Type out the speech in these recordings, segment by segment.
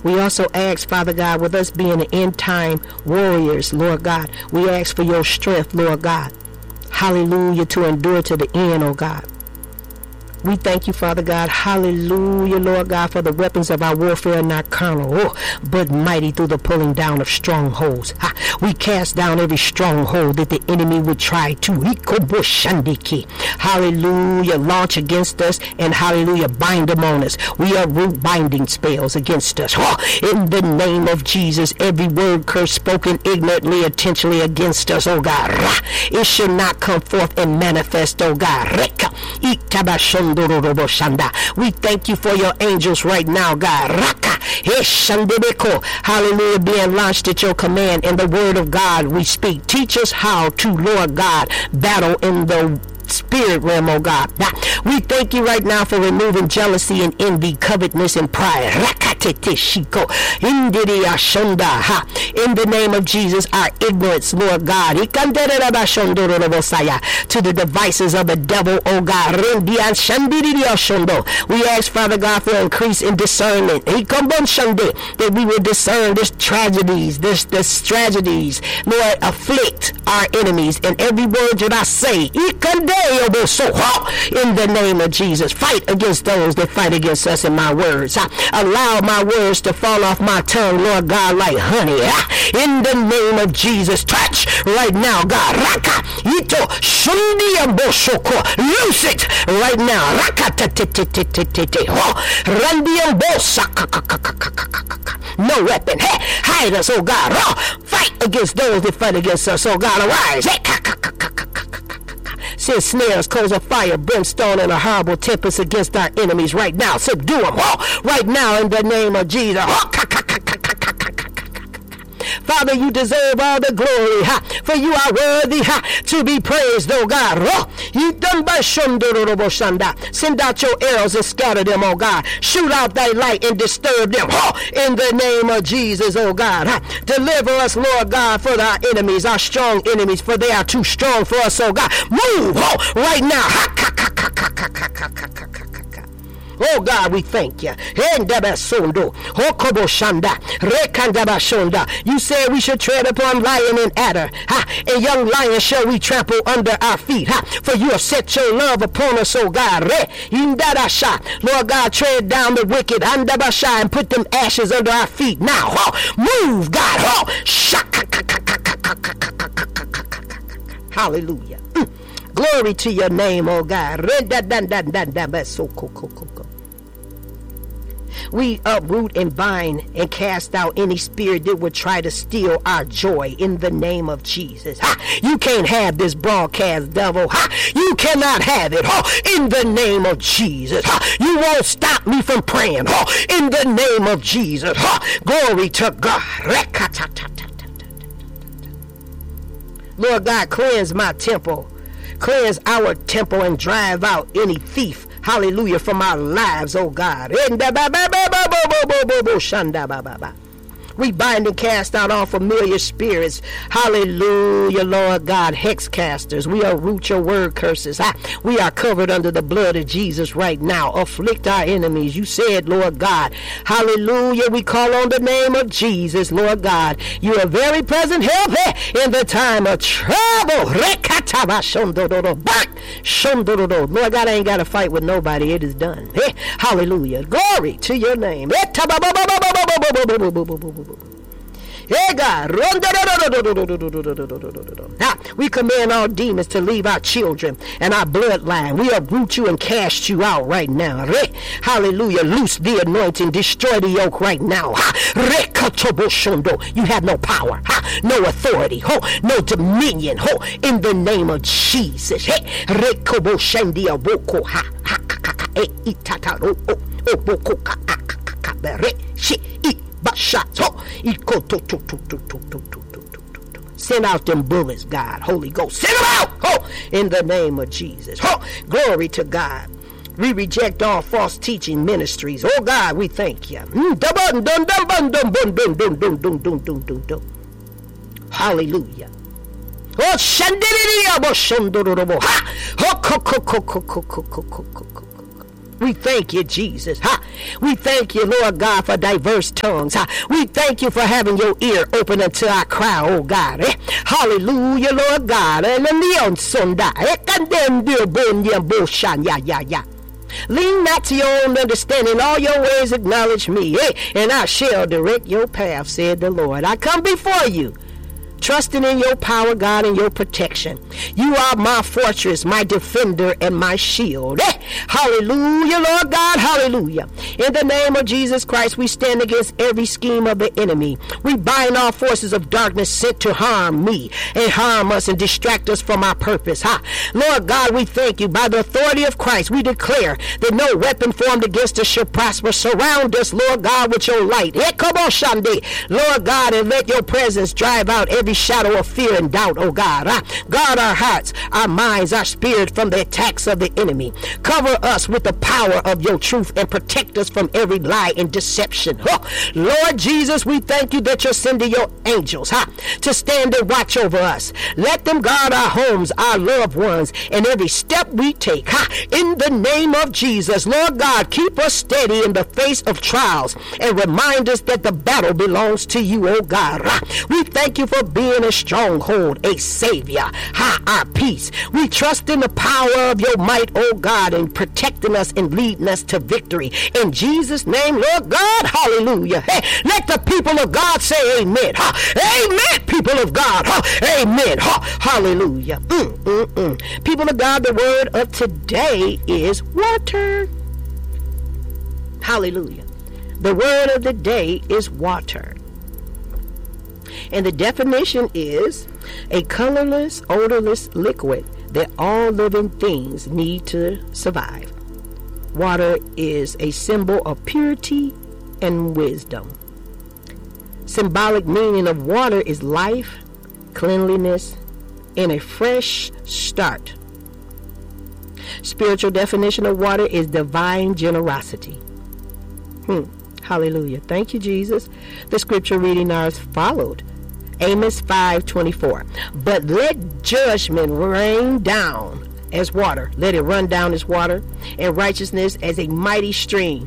We also ask, Father God, with us being the end time warriors, Lord God, we ask for your strength, Lord God. Hallelujah, to endure to the end, oh God. We thank you, Father God. Hallelujah, Lord God, for the weapons of our warfare are not carnal, but mighty through the pulling down of strongholds. We cast down every stronghold that the enemy would try to, hallelujah, launch against us, and hallelujah, bind them on us. We are root binding spells against us. In the name of Jesus, every word curse spoken ignorantly, intentionally against us, oh God, it should not come forth and manifest, oh God. We thank you for your angels right now, God. Hallelujah, being launched at your command. In the word of God we speak. Teach us how to, Lord God, battle in the spirit realm, oh God. We thank you right now for removing jealousy and envy, covetousness and pride. In the name of Jesus, our ignorance, Lord God, to the devices of the devil, oh God. We ask, Father God, for increase in discernment, that we will discern this tragedies, Lord, afflict our enemies, and every word that I say, in the name of Jesus, fight against those that fight against us in my words. Allow my words to fall off my tongue, Lord God, like honey. In the name of Jesus, touch right now, God. Loose it right now. No weapon. Hide us, oh God. Fight against those that fight against us, oh God. Arise. Send snares, coals of fire, brimstone, and a horrible tempest against our enemies right now. Subdue them right now in the name of Jesus. Father, you deserve all the glory, for you are worthy to be praised, oh God. Send out your arrows and scatter them, oh God. Shoot out thy light and disturb them, in the name of Jesus, oh God. Deliver us, Lord God, for our enemies, our strong enemies, for they are too strong for us, oh God. Move right now. Oh God, we thank you. You said we should tread upon lion and adder, and young lion shall we trample under our feet. For you have set your love upon us, oh God. Lord God, tread down the wicked and put them ashes under our feet now. Move, God. Hallelujah. Glory to your name, oh God. We uproot and bind and cast out any spirit that would try to steal our joy in the name of Jesus. You can't have this broadcast, devil. You cannot have it. In the name of Jesus. You won't stop me from praying. In the name of Jesus. Glory to God. Lord God, cleanse my temple. Cleanse our temple and drive out any thief. Hallelujah, from our lives, oh God. We bind and cast out all familiar spirits. Hallelujah, Lord God. Hex casters. We uproot your word curses. We are covered under the blood of Jesus right now. Afflict our enemies. You said, Lord God. Hallelujah. We call on the name of Jesus, Lord God. You are very present help in the time of trouble. Lord God, I ain't got to fight with nobody. It is done. Hallelujah. Glory to your name. Hey God, we command all demons to leave our children and our bloodline. We uproot you and cast you out right now. Hallelujah. Loose the anointing, destroy the yoke right now. You have no power, no authority, no dominion, in the name of Jesus. Send out them bullets, God. Holy Ghost, send them out in the name of Jesus. Glory to God. We reject all false teaching ministries. Oh God, we thank you. Hallelujah. We thank you, Jesus. We thank you, Lord God, for diverse tongues. We thank you for having your ear open unto our cry, oh God. Hallelujah, Lord God. Lean not to your own understanding, all your ways acknowledge me, and I shall direct your path, said the Lord. I come before you, trusting in your power, God, and your protection. You are my fortress, my defender, and my shield. Hallelujah, Lord God, hallelujah. In the name of Jesus Christ, we stand against every scheme of the enemy. We bind all forces of darkness sent to harm me and harm us and distract us from our purpose. Lord God, we thank you. By the authority of Christ, we declare that no weapon formed against us shall prosper. Surround us, Lord God, with your light. Lord God, and let your presence drive out every shadow of fear and doubt, oh God. Guard our hearts, our minds, our spirit from the attacks of the enemy. Cover us with the power of your truth and protect us from every lie and deception. Lord Jesus, we thank you that you're sending your angels to stand and watch over us. Let them guard our homes, our loved ones, and every step we take. In the name of Jesus, Lord God, keep us steady in the face of trials and remind us that the battle belongs to you, oh God. We thank you for being a stronghold, a savior, our peace. We trust in the power of your might, oh God, in protecting us and leading us to victory. In Jesus' name, Lord God, hallelujah. Let the people of God say amen. Amen, people of God. Amen. Hallelujah. People of God, the word of today is water. Hallelujah. The word of the day is water. And the definition is a colorless, odorless liquid that all living things need to survive. Water is a symbol of purity and wisdom. Symbolic meaning of water is life, cleanliness, and a fresh start. Spiritual definition of water is divine generosity. Hallelujah. Thank you, Jesus. The scripture reading are as followed. Amos 5:24. But let judgment rain down as water. Let it run down as water, and righteousness as a mighty stream.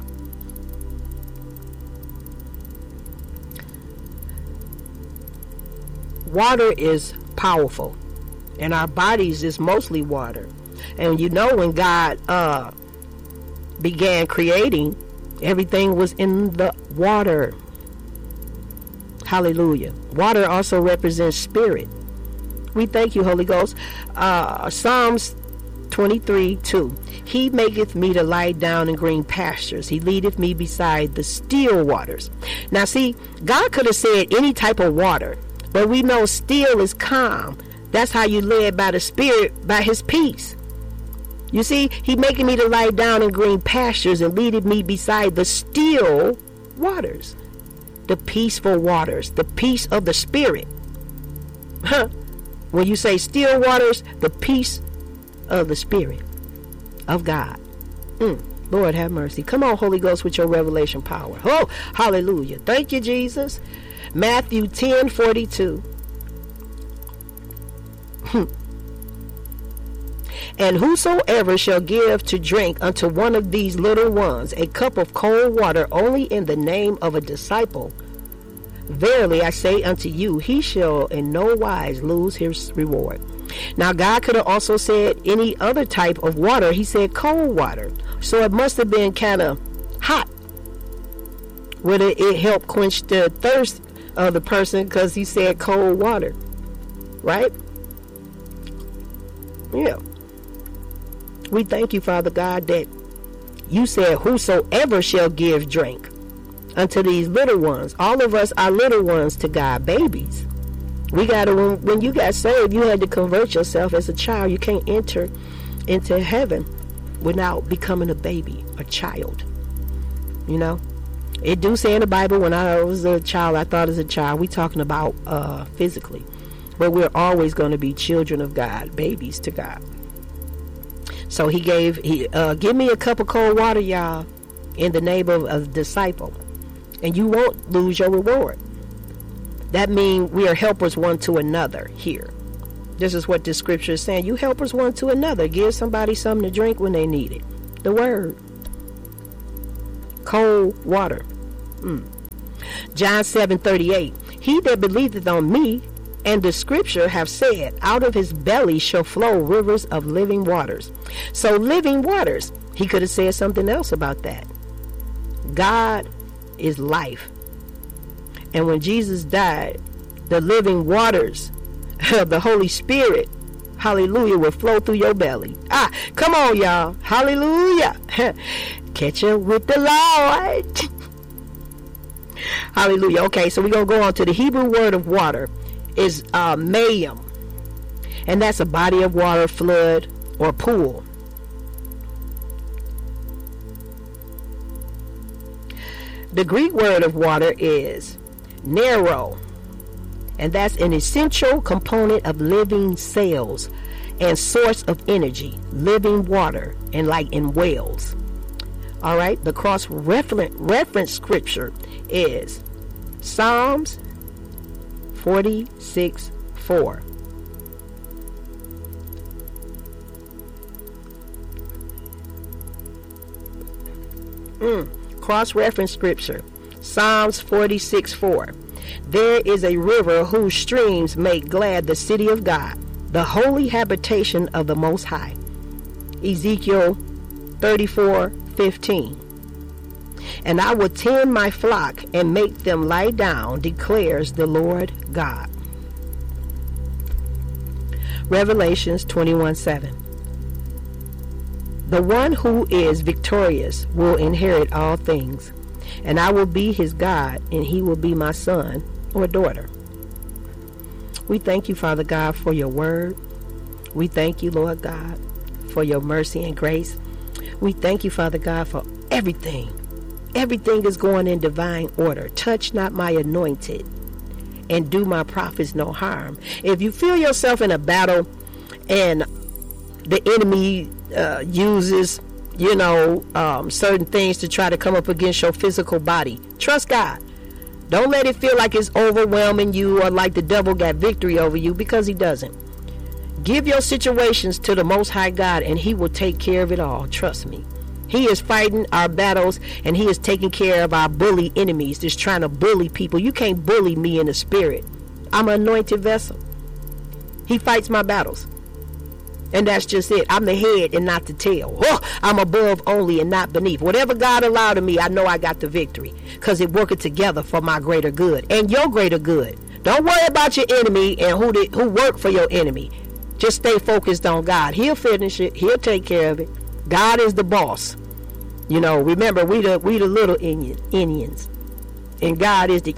Water is powerful, and our bodies is mostly water. And you know, when God began creating, everything was in the water. Hallelujah. Water also represents spirit. We thank you, Holy Ghost. Psalms 23:2. He maketh me to lie down in green pastures. He leadeth me beside the still waters. Now see, God could have said any type of water, but we know still is calm. That's how you led by the Spirit, by his peace. You see, he making me to lie down in green pastures and leadeth me beside the still waters. The peaceful waters, the peace of the Spirit. When you say still waters, the peace of the Spirit of God. Lord have mercy. Come on, Holy Ghost, with your revelation power. Oh, hallelujah. Thank you, Jesus. Matthew 10:42. And whosoever shall give to drink unto one of these little ones a cup of cold water only in the name of a disciple, verily I say unto you, he shall in no wise lose his reward. Now God could have also said any other type of water. He said cold water. So it must have been kind of hot. Would it help quench the thirst of the person, because he said cold water, right? Yeah. We thank you, Father God, that you said whosoever shall give drink unto these little ones. All of us are little ones to God, babies. We gotta, when you got saved, you had to convert yourself as a child. You can't enter into heaven without becoming a baby, a child. You know, it do say in the Bible, when I was a child, I thought as a child. We talking about physically, but we're always going to be children of God, babies to God. So he give me a cup of cold water, y'all, in the name of a disciple, and you won't lose your reward. That means we are helpers one to another here. This is what the scripture is saying. You helpers one to another. Give somebody something to drink when they need it. The word. Cold water. John 7:38. He that believeth on me, and the scripture have said, out of his belly shall flow rivers of living waters. So living waters. He could have said something else about that. God is life. And when Jesus died, the living waters of the Holy Spirit, hallelujah, will flow through your belly. Come on, y'all. Hallelujah. Catch up with the Lord. Hallelujah. Okay, so we're going to go on to the Hebrew word of water is mayim. And that's a body of water, flood, or pool. The Greek word of water is nero. And that's an essential component of living cells and source of energy, living water, and like in wells. All right, the cross-reference scripture is Psalms 46:4. Cross-reference scripture, Psalms 46:4. There is a river whose streams make glad the city of God, the holy habitation of the Most High. Ezekiel 34:15. And I will tend my flock and make them lie down, declares the Lord God. Revelations 21:7. The one who is victorious will inherit all things, and I will be his God, and he will be my son or daughter. We thank you, Father God, for your word. We thank you, Lord God, for your mercy and grace. We thank you, Father God, for everything. Everything is going in divine order. Touch not my anointed, and do my prophets no harm. If you feel yourself in a battle and the enemy uses, certain things to try to come up against your physical body, trust God. Don't let it feel like it's overwhelming you or like the devil got victory over you, because he doesn't. Give your situations to the Most High God, and he will take care of it all. Trust me. He is fighting our battles, and he is taking care of our bully enemies that's trying to bully people. You can't bully me in the spirit. I'm an anointed vessel. He fights my battles. And that's just it. I'm the head and not the tail. I'm above only and not beneath. Whatever God allowed of me, I know I got the victory, because it working together for my greater good and your greater good. Don't worry about your enemy and who work for your enemy. Just stay focused on God. He'll finish it. He'll take care of it. God is the boss. Remember, we the little Indians. And God is the,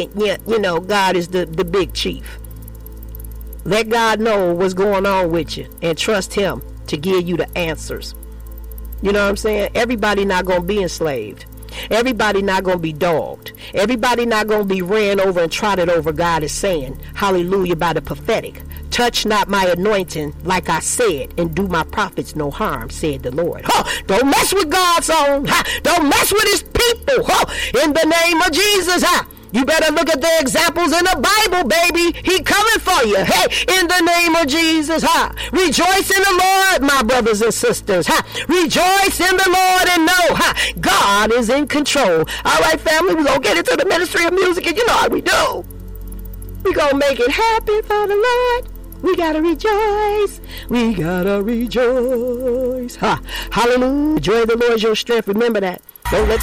God is the big chief. Let God know what's going on with you, and trust him to give you the answers. You know what I'm saying? Everybody not going to be enslaved. Everybody not going to be dogged. Everybody not going to be ran over and trotted over. God is saying, hallelujah, by the prophetic. Touch not my anointing, like I said, and do my prophets no harm, said the Lord. Don't mess with God's own. Don't mess with his people. In the name of Jesus. You better look at the examples in the Bible, baby. He coming for you. Hey, in the name of Jesus. Rejoice in the Lord, my brothers and sisters. Rejoice in the Lord and know God is in control. All right, family, we're going to get into the ministry of music, and you know how we do. We're going to make it happen for the Lord. We got to rejoice. We got to rejoice. Hallelujah. Joy of the Lord is your strength. Remember that. Don't let